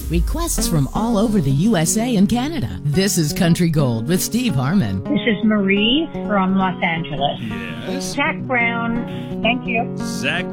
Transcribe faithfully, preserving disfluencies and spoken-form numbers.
Requests from all over the U S A and Canada. This is Country Gold with Steve Harmon. This is Marie from Los Angeles. Yes. Zach Brown. Thank you. Zach